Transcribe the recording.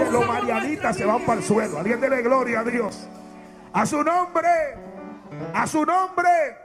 los marianitas se van para el suelo. Alguien dele gloria a Dios. A su nombre. A su nombre.